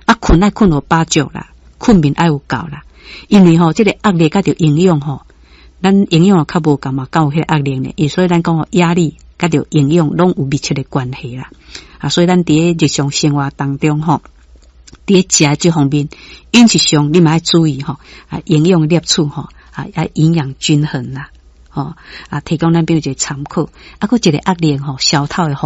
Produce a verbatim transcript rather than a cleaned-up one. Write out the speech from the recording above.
啊，困爱困有饱足啦，困眠爱有够啦。因为吼，这个压力甲着营养吼，咱营养较无够嘛，够有迄个压力呢。伊所以咱讲吼，压力甲着营养拢有密切的关系啦。啊，所以咱伫日常生活当中吼，伫食这方面，饮食上你嘛要注意吼，啊，营养摄取吼，啊，要营养均衡啦。吼、哦、啊，提供咱比如一个参考，啊，佫一个压力吼，消透的方